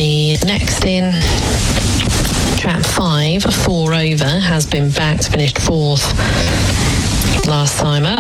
The next in, Trap 5, 4 Over, has been backed, finished 4th last time up.